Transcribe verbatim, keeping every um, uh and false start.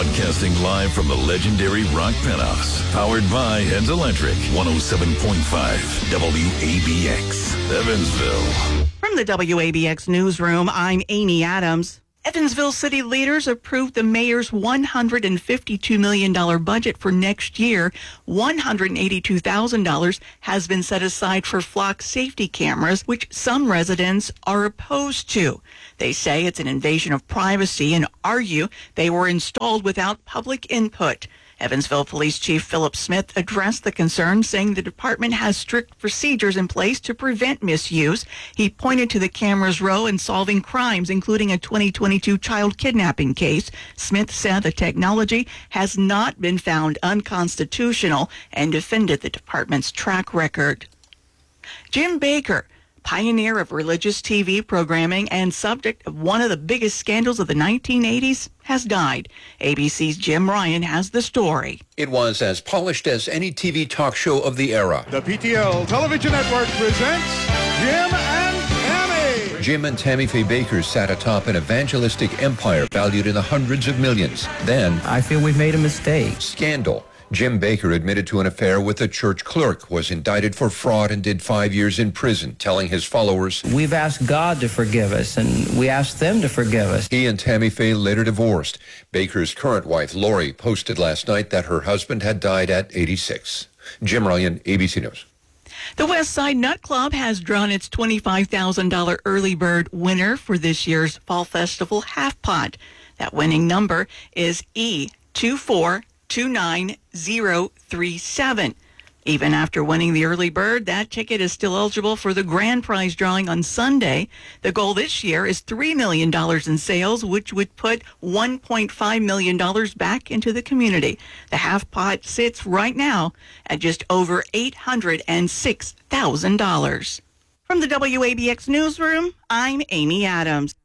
Broadcasting live from the legendary Rock Penthouse. Powered by Heads Electric. one oh seven point five W A B X. Evansville. From the W A B X newsroom, I'm Amy Adams. Evansville city leaders approved the mayor's one hundred fifty-two million dollars budget for next year. one hundred eighty-two thousand dollars has been set aside for flock safety cameras, which some residents are opposed to. They say it's an invasion of privacy and argue they were installed without public input. Evansville Police Chief Philip Smith addressed the concern, saying the department has strict procedures in place to prevent misuse. He pointed to the camera's role in solving crimes, including a twenty twenty-two child kidnapping case. Smith said the technology has not been found unconstitutional and defended the department's track record. Jim Bakker, pioneer of religious T V programming and subject of one of the biggest scandals of the nineteen eighties, has died. A B C's Jim Ryan has the story. It was as polished as any T V talk show of the era. The P T L Television Network presents Jim and Tammy. Jim and Tammy Faye Bakker sat atop an evangelistic empire valued in the hundreds of millions. Then, I feel we've made a mistake. Scandal. Jim Bakker admitted to an affair with a church clerk, was indicted for fraud and did five years in prison, telling his followers, "We've asked God to forgive us, and we asked them to forgive us." He and Tammy Faye later divorced. Bakker's current wife, Lori, posted last night that her husband had died at eighty-six. Jim Ryan, A B C News. The West Side Nut Club has drawn its twenty-five thousand dollars early bird winner for this year's Fall Festival Half Pot. That winning number is E two four two nine zero three seven. Even after winning the early bird, that ticket is still eligible for the grand prize drawing on Sunday. The goal this year is three million dollars in sales, which would put one point five million dollars back into the community. The half pot sits right now at just over eight hundred six thousand dollars. From the W A B X newsroom, I'm Amy Adams.